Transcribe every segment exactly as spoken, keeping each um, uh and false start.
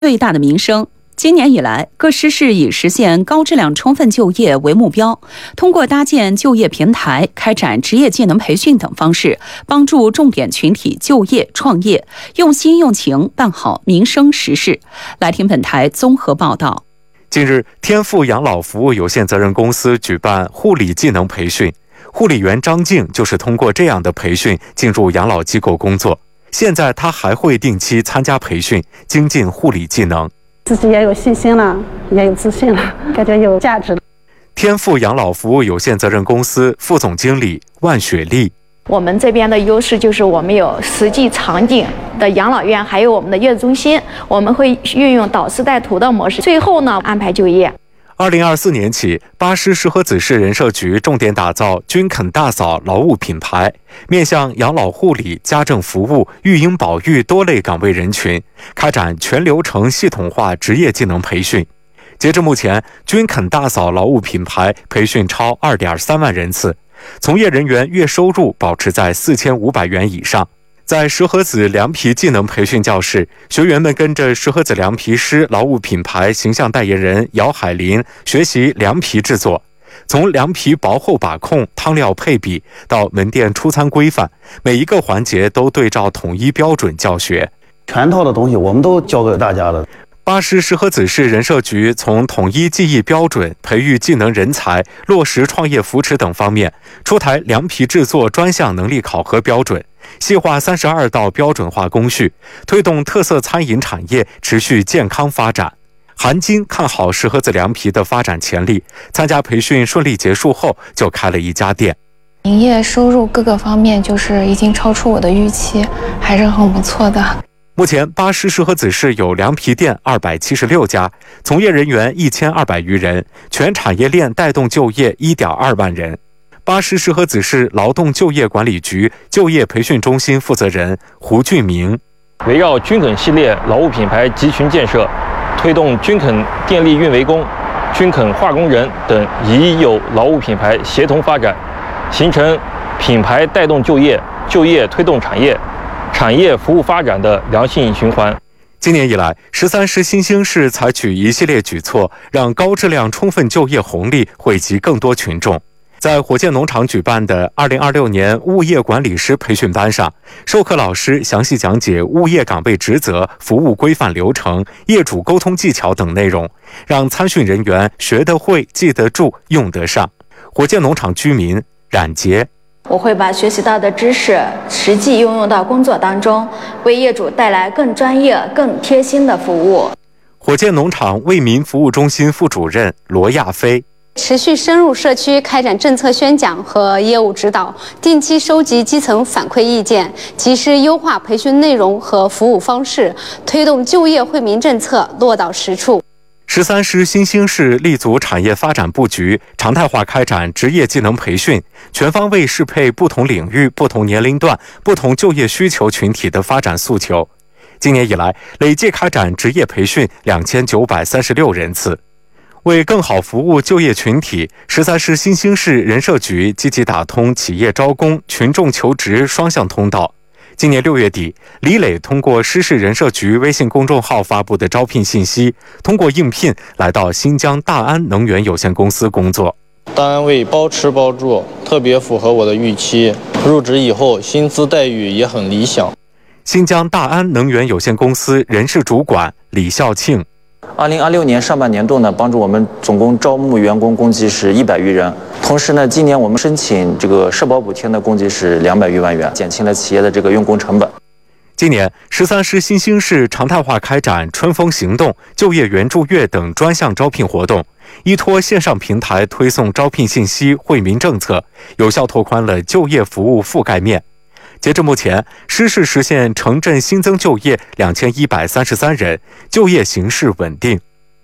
最大的民生。今年以来，各市市以实现高质量充分就业为目标，通过搭建就业平台、开展职业技能培训等方式，帮助重点群体就业创业，用心用情办好民生实事。来听本台综合报道。 近日，天赋养老服务有限责任公司举办护理技能培训，护理员张静就是通过这样的培训进入养老机构工作。现在他还会定期参加培训，精进护理技能。 自己也有信心了，也有自信了，感觉有价值了。 天赋养老服务有限责任公司副总经理万雪丽： 我们这边的优势就是我们有实际场景的养老院，还有我们的月子中心，我们会运用导师带徒的模式，最后呢安排就业。 二零二四年起，巴师石河子市人社局重点打造均肯大嫂劳务品牌，面向养老护理、家政服务、育婴保育多类岗位人群，开展全流程系统化职业技能培训。截至目前，均肯大嫂劳务品牌培训超 二点三万人次，从业人员月收入保持在四千五百元以上。在石河子凉皮技能培训教室，学员们跟着石河子凉皮师劳务品牌形象代言人姚海林学习凉皮制作，从凉皮薄厚把控、汤料配比到门店出餐规范，每一个环节都对照统一标准教学。 全套的东西我们都教给大家了。 巴师石河子市人社局从统一技艺标准、培育技能人才、落实创业扶持等方面，出台凉皮制作专项能力考核标准，细化三十二道标准化工序，推动特色餐饮产业持续健康发展。韩金看好石河子凉皮的发展潜力，参加培训顺利结束后，就开了一家店。 营业收入各个方面就是已经超出我的预期，还是很不错的。 目前，巴师石河子市有凉皮店二百七十六家，从业人员一千二百余人，全产业链带动就业 一点二万人。巴师石河子市劳动就业管理局就业培训中心负责人胡俊明： 围绕均肯系列劳务品牌集群建设，推动均肯电力运维工、均肯化工人等已有劳务品牌协同发展，形成品牌带动就业、就业推动产业、产业服务发展的良性循环。 今年以来，十三市新兴市采取一系列举措，让高质量充分就业红利惠及更多群众。在火箭农场举办的二零二六年物业管理师培训班上，授课老师详细讲解物业岗位职责、服务规范流程、业主沟通技巧等内容，让参训人员学得会、记得住、用得上。火箭农场居民冉杰： 我会把学习到的知识实际应用到工作当中，为业主带来更专业、更贴心的服务。 火箭农场为民服务中心副主任罗亚飞： 持续深入社区开展政策宣讲和业务指导，定期收集基层反馈意见，及时优化培训内容和服务方式，推动就业惠民政策落到实处。 十三市新兴市立足产业发展布局，常态化开展职业技能培训，全方位适配不同领域、不同年龄段、不同就业需求群体的发展诉求。今年以来，累计开展职业培训两千九百三十六人次。为更好服务就业群体，十三市新兴市人社局积极打通企业招工、群众求职双向通道。今年六月底，李磊通过施市人社局微信公众号发布的招聘信息，通过应聘来到新疆大安能源有限公司工作。 单位包吃包住，特别符合我的预期。入职以后，薪资待遇也很理想。 新疆大安能源有限公司人事主管李孝庆： 二零二六年上半年度呢，帮助我们总共招募员工共计是一百余人。同时呢，今年我们申请这个社保补贴呢，共计是两百余万元，减轻了企业的这个用工成本。 今年，十三市新兴市常态化开展“春风行动”、就业援助月等专项招聘活动，依托线上平台推送招聘信息、惠民政策，有效拓宽了就业服务覆盖面。截至目前，施市实现城镇新增就业两千一百三十三人，就业形势稳定。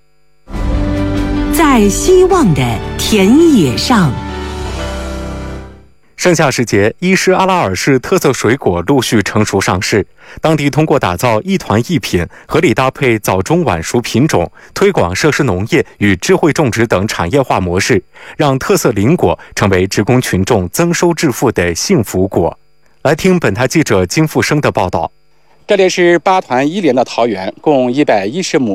在希望的田野上， 盛夏时节，伊施阿拉尔市特色水果陆续成熟上市。当地通过打造一团一品，合理搭配早中晚熟品种，推广设施农业与智慧种植等产业化模式，让特色林果成为职工群众增收致富的幸福果。来听本台记者金富生的报道。 这里是八团一连的桃园，共一百一十亩。